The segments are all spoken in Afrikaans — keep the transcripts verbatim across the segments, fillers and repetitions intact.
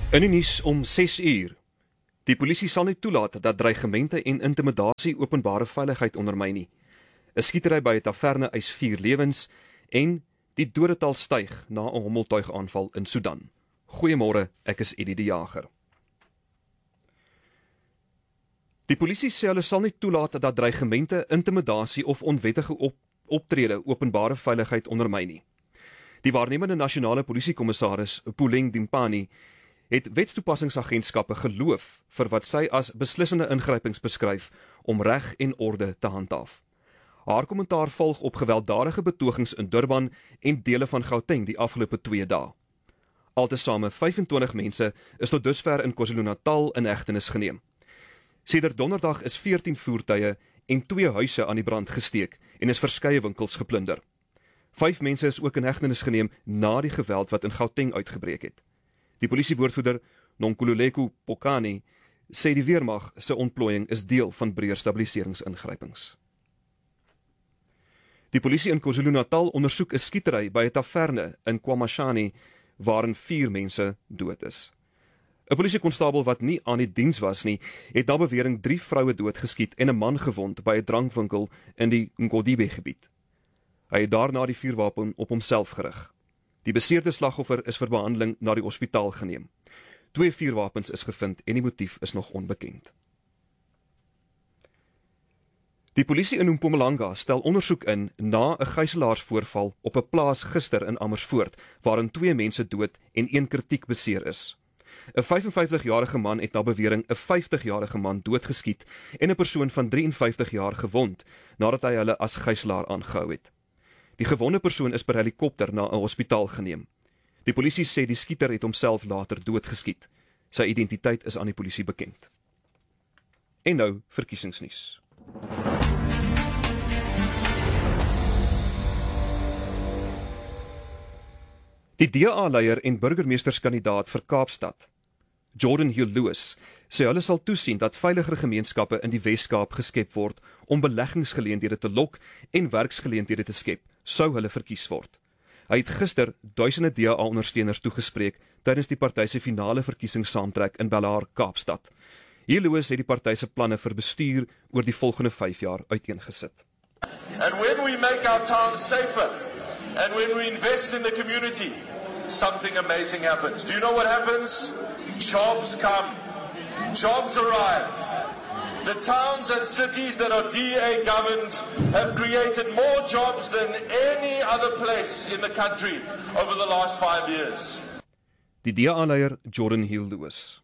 In die nuus om ses uur. Die polisie sal nie toelaat dat dreigemente en intimidasie openbare veiligheid ondermyn nie. 'n Skietery by 'n taverne eis vier lewens en die dodetal styg na 'n hommeltuigaanval in Sudan. Goeiemôre, ek is Eddie die Jager. Die polisie sê hulle sal nie toelaat dat dreigemente, intimidasie of onwettige op optrede openbare veiligheid ondermyn nie. Die waarnemende nasionale polisiekommissaris, Puleng Dimpani, het wetstoepassingsagentskappe geloof vir wat sy as beslissende ingrypings beskryf om reg en orde te handhaaf. Haar kommentaar volg op gewelddadige betogings in Durban en dele van Gauteng die afgelope twee dae. Altesame vyfentwintig mense is tot dusver in KwaZulu-Natal in hegtenis geneem. Sedert donderdag is veertien voertuie en twee huise aan die brand gesteek en is verskeie winkels geplunder. Vyf mense is ook in hegtenis geneem na die geweld wat in Gauteng uitgebreek het. Die polisiewoordvoerder, Nonkululeko Pokane, sê die weermag se ontplooiing is deel van breër stabiliseringsingrypings. Die polisie in KwaZulu-Natal ondersoek 'n skietery by 'n taverne in KwaMashani waarin vier mense dood is. 'n Polisiekonstabel wat nie aan die diens was nie, het na bewering drie vroue doodgeskiet en 'n man gewond by 'n drankwinkel in die Ngodibe gebied. Hy het daarna die vuurwapen op homself gerig. Die beseerde slagoffer is vir behandeling na die hospitaal geneem. Twee vuurwapens is gevind en die motief is nog onbekend. Die polisie in Mpumalanga stel ondersoek in na 'n gijselaarsvoorval op 'n plaas gister in Amersfoort, waarin twee mense dood en een kritiek beseer is. 'n vyfenvyftigjarige man het na bewering 'n vyftigjarige man doodgeskiet en 'n persoon van drie en vyftig jaar gewond, nadat hy hulle as gijslaar aangehou het. Die gewonde persoon is per helikopter na 'n hospitaal geneem. Die polisie sê die skieter het homself later doodgeskiet. Sy identiteit is aan die polisie bekend. En nou verkiesingsnuus. Die D A-leier en burgemeesterskandidaat vir Kaapstad, Jordan Hill-Lewis, sê hulle sal toesien dat veiliger gemeenskappe in die Wes-Kaap geskep word om beleggingsgeleenthede te lok en werksgeleenthede te skep, sou hulle verkies word. Hy het gister duisende D A-ondersteuners toegespreek tydens die party se finale verkiesingssaamtrek in Bellaar, Kaapstad. Hill-Lewis het die party se planne vir bestuur oor die volgende vyf jaar uiteengesit. And when we make our towns safer and when we invest in the community, something amazing happens. Do you know what happens? Jobs come. Jobs arrive. The towns and cities that are D A governed have created more jobs than any other place in the country over the last five years. Die D A-leier Jordan Hill-Lewis.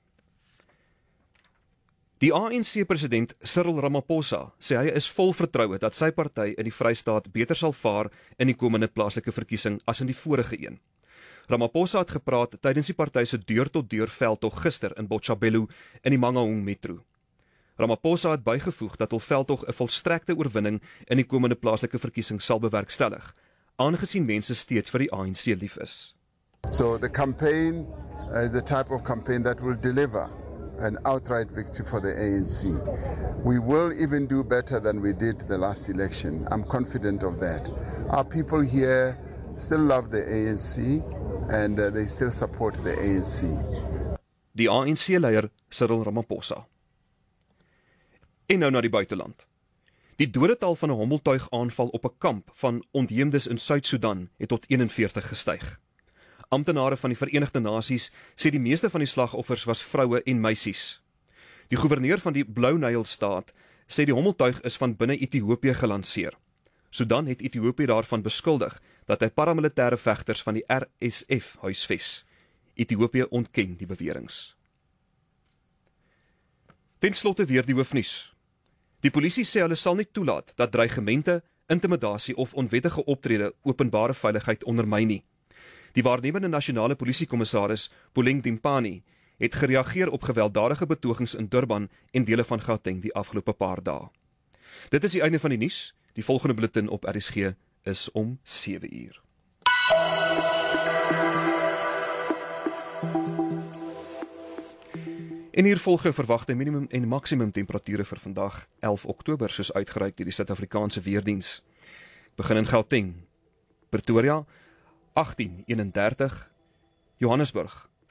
Die A N C-president Cyril Ramaphosa sê hy is vol vertroue dat sy party in die Vrystaat beter sal vaar in die komende plaaslike verkiesing as in die vorige een. Ramaphosa het gepraat tydens die party se deur-tot-deur veldtog gister in Botshabelo in die Mangaung Metro. Ramaphosa het bygevoeg dat hul veldtog 'n volstrekte oorwinning in die komende plaaslike verkiesing sal bewerkstellig, aangesien mense steeds vir die A N C lief is. So the campaign is the type of campaign that will deliver an outright victory for the A N C. We will even do better than we did the last election. I'm confident of that. Our people here still love the A N C and uh, they still support the A N C. Die A N C-leier Cyril Ramaphosa. En nou na die buiteland. Die dodetal van 'n hommeltuigaanval op 'n kamp van ontheemdes in Suid-Sudan het tot eenenveertig gestyg. Amptenare van die Verenigde Nasies sê die meeste van die slagoffers was vroue en meisies. Die goewerneur van die Blou Nylstaat sê die hommeltuig is van binne Ethiopië gelanseer. Sudan het Ethiopië daarvan beskuldig dat hy paramilitêre vegters van die R S F huisves. Ethiopië ontken die beweringe. Ten slotte weer die hoofnuus. Die polisie sê hulle sal nie toelaat dat dreigemente, intimidasie of onwettige optrede openbare veiligheid ondermyn nie. Die waarnemende nasionale polisiekommissaris, Puleng Dimpani, het gereageer op gewelddadige betogings in Durban en dele van Gauteng die afgelope paar dae. Dit is die einde van die nuus. Die volgende bulletin op R S G is om sewe uur. En hier volg 'n verwagte minimum en maksimum temperature vir vandag, elf Oktober, soos uitgereik deur die Suid-Afrikaanse Weerdiens. Begin in Gauteng, Pretoria, agtien eenendertig, Johannesburg,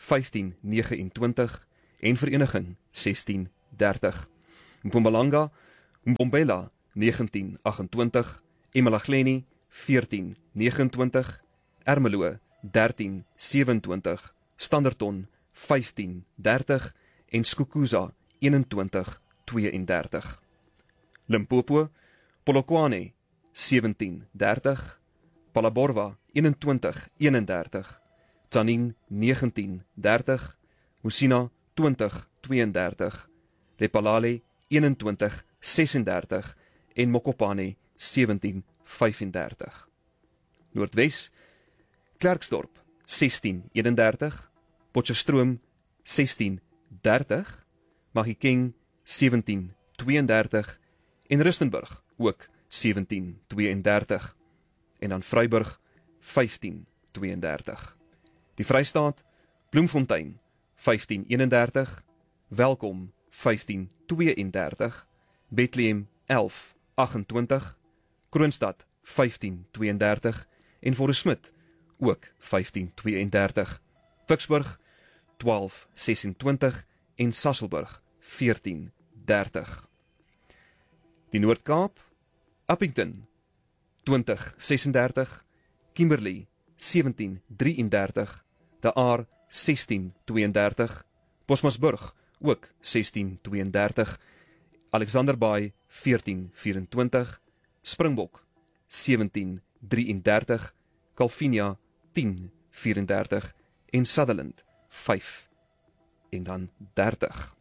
vyftien vyf nege en Vereniging sestien dertig. Mpumalanga, Mbombela negentien agt agt twee, eMalahleni veertien nege twee, Ermelo dertien sewe twee, Standerton vyftien dertig en Skukuza eenentwintig twee dertig. Limpopo, Polokwane sewentien dertig, Palaborwa eenentwintig een dertig, Tanin negentien dertig, Musina twintig twee dertig, Lepalale eenentwintig ses-en-dertig en Mokopane sewentien vyf dertig. Noordwes, Klerksdorp sestien eenendertig, Potchefstroom sestien dertig, Mahikeng sewentien twee dertig en Rustenburg ook sewentien twee dertig en dan Vryburg vyftien twee dertig. Die Vrystaat, Bloemfontein vyftien eenendertig, Welkom vyftien twee dertig, Bethlehem elf agt twee, Kroonstad vyftien twee dertig en Forresmit ook vyftien twee dertig, Vicksburg twaalf ses-en-twintig en Sasolburg veertien dertig. Die Noord-Kaap, Appington twintig ses-en-dertig, Kimberley sewentien drie dertig, De Aar sestien twee dertig, Bosmasburg ook sestien twee dertig, Alexanderbaai veertien vyf twee, Springbok sewentien drie dertig, Calvinia tien vyf dertig en Sutherland vyf en dan dertig.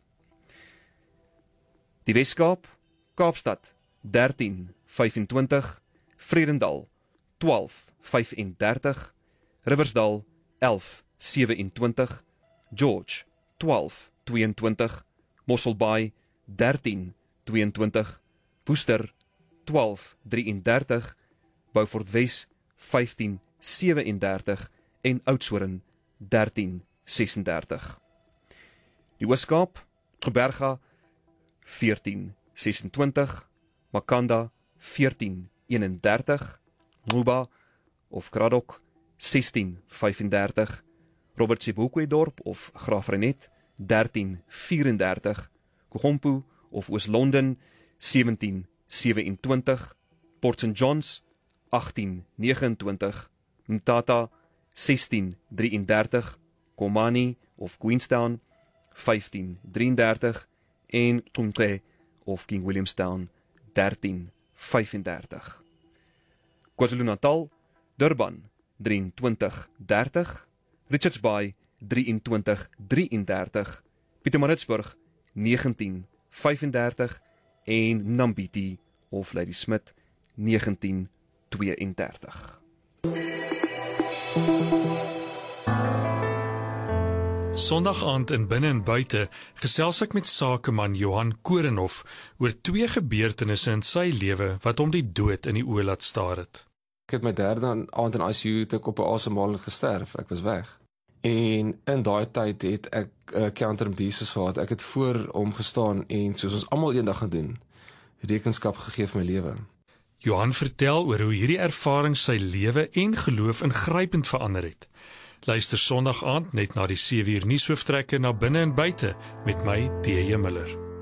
Die Weskaap, Kaapstad dertien vyfentwintig, Vredendal twaalf vyf dertig, Riversdal elf sewe-en-twintig, George twaalf twee-en-twintig, Mosselbaai dertien twee-en-twintig, Worcester twaalf drie-en-dertig, Beaufort Wes vyftien sewe-en-dertig en Oudtshoorn dertien ses-en-dertig. Die Oos-Kaap, Gqeberha veertien ses-en-twintig, Makanda veertien een-en-dertig, Nguba of Kraddock sestien vyf-en-dertig, Robert Sebokwe-dorp of Graafrenet dertien vyf-en-dertig, Kogompo of Oos-London sewentien sewe-en-twintig, Port Saint Johns agtien nege-en-twintig, Mthatha sestien drie-en-dertig, Komani of Queenstown vyftien drie-en-dertig en Tumke of King Williamstown dertien vyf-en-dertig. KwaZulu-Natal, Durban drieëntwintig dertig, Richards Bay drieëntwintig drie-en-dertig, Pietermaritzburg negentien vyf-en-dertig en Nambiti of Ladysmith negentien twee-en-dertig. Sondag aand in Binne en Buite gesels ek met sakeman Johan Korenhof oor twee gebeurtenisse in sy lewe wat hom die dood in die oë laat staar het. Ek het my derde aand in I C U toe ek op 'n asemhaling gesterf. Ek was weg. En in daai tyd het ek 'n uh, encounter met Jesus gehad. Ek het voor hom gestaan en soos ons almal eendag gaan doen, rekenskap gegee vir my lewe. Johan vertel oor hoe hierdie ervaring sy lewe en geloof ingrypend verander het. Luister Sondag aand net na die sewe uur nuushooftrekke na Binne en Buite met my T J Miller.